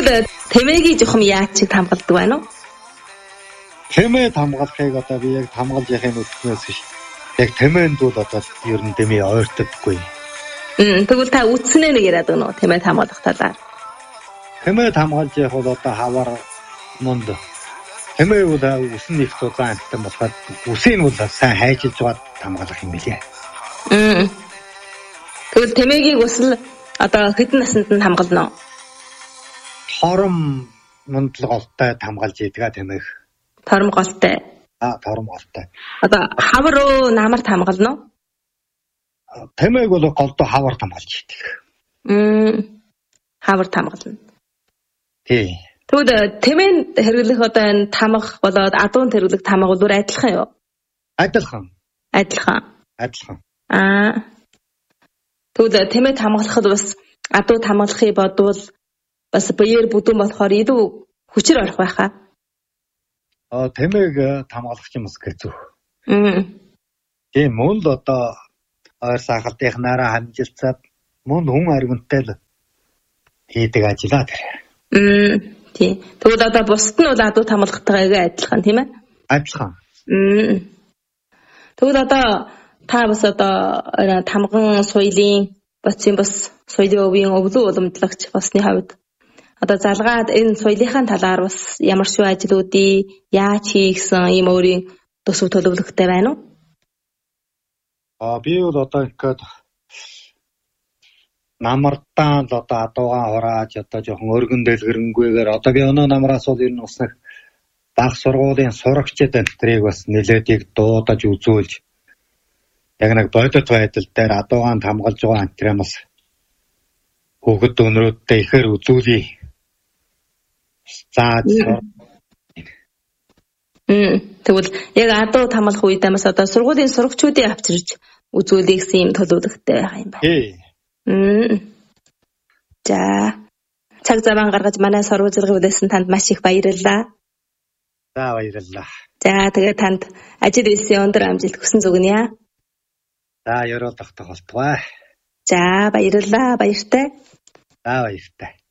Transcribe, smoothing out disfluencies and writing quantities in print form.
Тэгвэл тэмээгийн жухам яаж чи хамгаалдаг байна уу? Тэмээ хамгаалахыг одоо би яг хамгаалж яхахын үтнээс яг тэмээнд бол одоо ер нь тэмээ ойртдаггүй. Тэгвэл та үтснээ нэг яриад өгнө үү тэмээ хамгаалах талаар? Тэмээ хамгаалж явах бол одоо хавар мунд тэмээ бол үсэн их зузаан амтан болоход үсийг бол сайн хайжилж бод хамгаалах юм билээ. Тэгвэл тэмээгийг усл одоо хэдэн наснд нь хамгаална уу? Тором мундлголтой хамгаалж ийдгээ тэмээх. Тором голтой. Тором голтой. Одоо хавар уу намарт хамгаална уу? Тэмээг бол голдоо хавар хамгаалж ийдэг. Хавар хамгаална. Тий. Тэгвэл тэмээнд хэрэглэх одоо энэ тамга болоод адуунд хэрэглэх тамга бол адилхан юу? Адилхан. Тэгвэл тэмээд хамгаалахад бас адуу хамгаалахыг бодвол бас биеэр бүдүүн болохоор илүү хүчээр орох байхаа. Тэмээг хамгаалах юм бас хэцүү. Тийм мөн л одоо ойр сахалтынхнаараа хамжилцаад мөн хүн аргунтай л хийдэг ажиллаа тэр. Тийм. Тэгвэл одоо бусд нь бол адуу хамгаалахтайгаа адилхан тийм ээ? Адилхан. Тэгвэл одоо та бас одоо тамган соёлын бас соёлын өвийн өвлөө уламжлагч басны хувьд одоо залгаад энэ соёлынхаа талаар бас ямар шүү ажлуудыг яаж хийгсэн ийм өөрийн төсөв төлөвлөгтэй байна уу? Би бол одоо ингээд намартаа л одоо адуугаан хурааж одоо жоохон өргөн дэлгэрэнгүйгээр одоо би өнөө намраас бол ер нь бас нэг баг сургуулийн сурагчид энтрийг бас нэлээдийг дуудаж үзүүлж яг нэг бодит байдал дээр адуугаан хамгаалж байгаа энтрээс хөгд өнрөөдөө ихээр үзүүлье. Тэгвэл яг адуу хамгаалах үедээ бас одоо сургуулийн сурагчдыг авчирч үзүүлэх гэсэн юм төлөвлөгтэй байгаа юм байна. За цаг заван гаргаж манай сургуулийн үлээсэн танд маш их баярлалаа. За баярлалаа. За тэгээд танд ажил үйлсийн өндөр амжилт хүсэн зүгнэ. За ёроо тогтох болтугай. За баярлалаа баяртай. За баяртай.